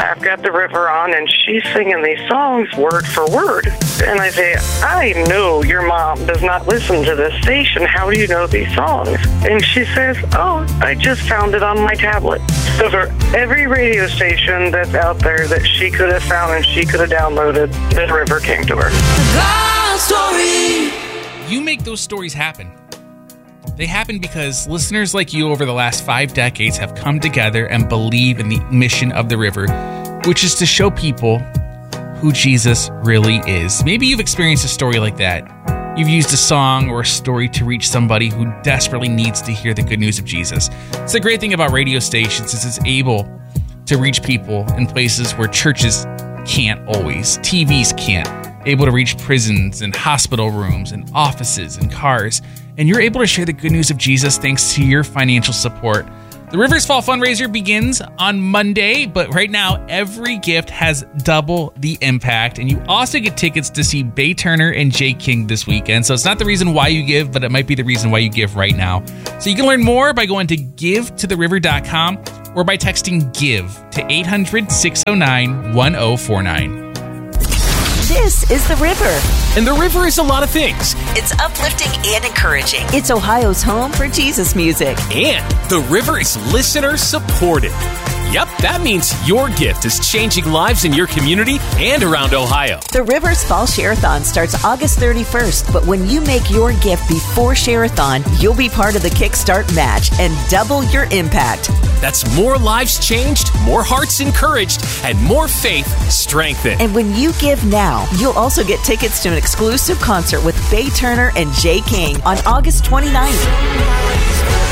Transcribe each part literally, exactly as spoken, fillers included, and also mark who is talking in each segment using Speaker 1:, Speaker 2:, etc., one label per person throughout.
Speaker 1: I've got the river on, and she's singing these songs word for word. And I say, I know your mom does not listen to this station. How do you know these songs? And she says, oh, I just found it on my tablet. So for every radio station that's out there that she could have found and she could have downloaded, this river came to her.
Speaker 2: God story.
Speaker 3: You make those stories happen. They happen because listeners like you over the last five decades have come together and believe in the mission of the river, which is to show people who Jesus really is. Maybe you've experienced a story like that. You've used a song or a story to reach somebody who desperately needs to hear the good news of Jesus. It's the great thing about radio stations is it's able to reach people in places where churches can't always. T Vs can't. Able to reach prisons and hospital rooms and offices and cars. And you're able to share the good news of Jesus thanks to your financial support. The Rivers Fall fundraiser begins on Monday, but right now every gift has double the impact, and you also get tickets to see Bay Turner and Jay King this weekend. So it's not the reason why you give, but it might be the reason why you give right now. So you can learn more by going to give to the river dot com or by texting GIVE to eight hundred, six oh nine, one oh four nine.
Speaker 4: This is The River.
Speaker 5: And The River is a lot of things.
Speaker 4: It's uplifting and encouraging. It's Ohio's home for Jesus music.
Speaker 5: And The River is listener supported. Yep, that means your gift is changing lives in your community and around Ohio.
Speaker 4: The Rivers Fall Share-a-thon starts August thirty-first, but when you make your gift before Share-a-thon, you'll be part of the Kickstart match and double your impact.
Speaker 5: That's more lives changed, more hearts encouraged, and more faith strengthened.
Speaker 4: And when you give now, you'll also get tickets to an exclusive concert with Bay Turner and Jay King on August twenty-ninth.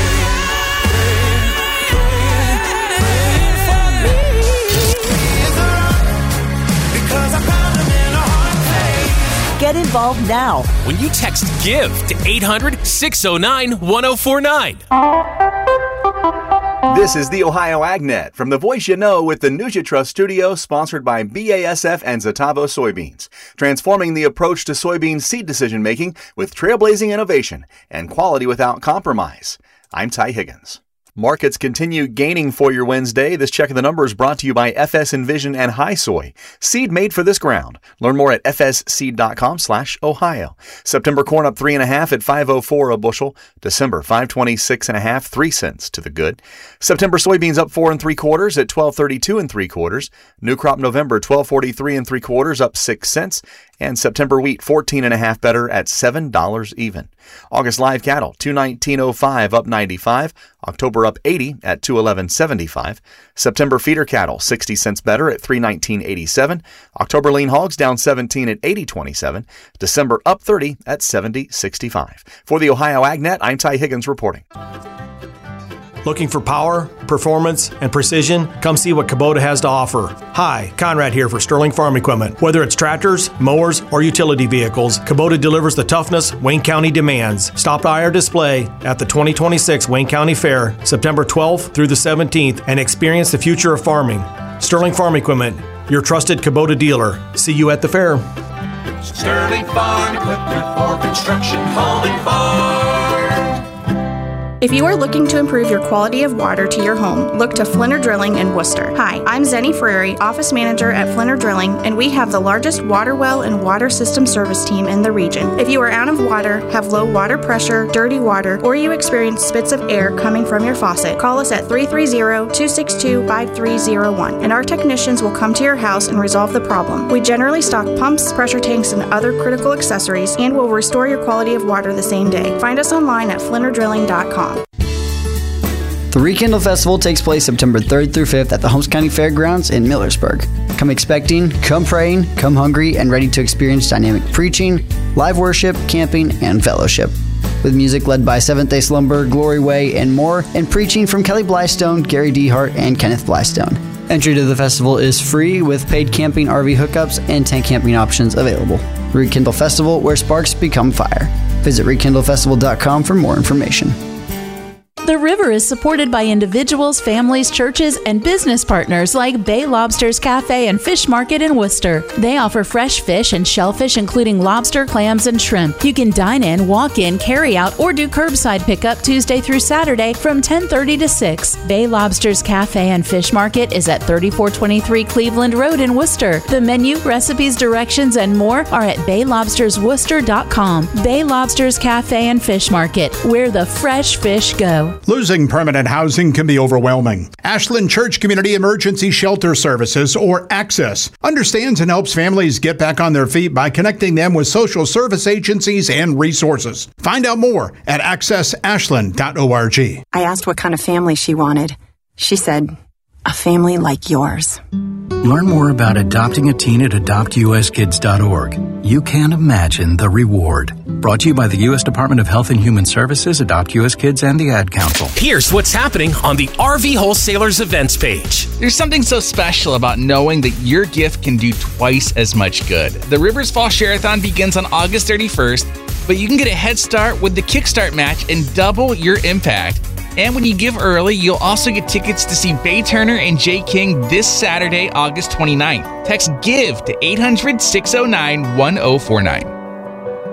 Speaker 4: Get involved now
Speaker 5: when you text GIVE to eight hundred, six oh nine, one oh four nine.
Speaker 6: This is the Ohio AgNet from the voice you know with the News You Trust studio, sponsored by B A S F and Zetavo Soybeans, transforming the approach to soybean seed decision-making with trailblazing innovation and quality without compromise. I'm Ty Higgins. Markets continue gaining for your Wednesday. This check of the numbers brought to you by F S Envision and High Soy. Seed made for this ground. Learn more at f s seed dot com slash Ohio. September corn up three and a half at five oh four a bushel. December five twenty-six and a half, three cents to the good. September soybeans up four and three quarters at twelve thirty-two and three quarters. New crop November twelve forty-three and three quarters, up six cents. And September wheat fourteen and a half better at seven dollars even. August live cattle two nineteen oh five, up ninety-five. October up eighty at two eleven seventy-five. September feeder cattle sixty cents better at three nineteen eighty-seven. October lean hogs down seventeen at eighty twenty-seven. December up thirty at seventy sixty-five. For the Ohio AgNet, I'm Ty Higgins reporting.
Speaker 7: Looking for power, performance, and precision? Come see what Kubota has to offer. Hi, Conrad here for Sterling Farm Equipment. Whether it's tractors, mowers, or utility vehicles, Kubota delivers the toughness Wayne County demands. Stop by our display at the twenty twenty-six Wayne County Fair, September twelfth through the seventeenth, and experience the future of farming. Sterling Farm Equipment, your trusted Kubota dealer. See you at the fair.
Speaker 2: Sterling Farm Equipment for construction, home, and farm.
Speaker 8: If you are looking to improve your quality of water to your home, look to Flinner Drilling in Worcester. Hi, I'm Zenny Frary, Office Manager at Flinner Drilling, and we have the largest water well and water system service team in the region. If you are out of water, have low water pressure, dirty water, or you experience spits of air coming from your faucet, call us at three three zero, two six two, five three zero one, and our technicians will come to your house and resolve the problem. We generally stock pumps, pressure tanks, and other critical accessories, and will restore your quality of water the same day. Find us online at flinner drilling dot com.
Speaker 9: The Rekindle Festival takes place September third through fifth at the Holmes County Fairgrounds in Millersburg. Come expecting, come praying, come hungry, and ready to experience dynamic preaching, live worship, camping, and fellowship. With music led by Seventh-day Slumber, Glory Way, and more, and preaching from Kelly Blystone, Gary DeHart, and Kenneth Blystone. Entry to the festival is free with paid camping R V hookups and tent camping options available. Rekindle Festival, where sparks become fire. Visit rekindle festival dot com for more information.
Speaker 10: The River is supported by individuals, families, churches, and business partners like Bay Lobsters Cafe and Fish Market in Worcester. They offer fresh fish and shellfish, including lobster, clams, and shrimp. You can dine in, walk in, carry out, or do curbside pickup Tuesday through Saturday from ten thirty to six. Bay Lobsters Cafe and Fish Market is at thirty-four twenty-three Cleveland Road in Worcester. The menu, recipes, directions, and more are at bay lobsters worcester dot com. Bay Lobsters Cafe and Fish Market, where the fresh fish go.
Speaker 11: Losing permanent housing can be overwhelming. Ashland Church Community Emergency Shelter Services, or ACCESS, understands and helps families get back on their feet by connecting them with social service agencies and resources. Find out more at access ashland dot org.
Speaker 12: I asked what kind of family she wanted. She said, a family like yours.
Speaker 13: Learn more about adopting a teen at adopt u s kids dot org. You can't imagine the reward. Brought to you by the U S Department of Health and Human Services, Adopt U S Kids, and the Ad Council.
Speaker 5: Here's what's happening on the R V Wholesalers events page.
Speaker 3: There's something so special about knowing that your gift can do twice as much good. The Rivers Fall Share-a-thon begins on August thirty-first, but you can get a head start with the Kickstart match and double your impact. And when you give early, you'll also get tickets to see Bay Turner and Jay King this Saturday, August twenty-ninth. Text GIVE to eight hundred, six oh nine, one oh four nine.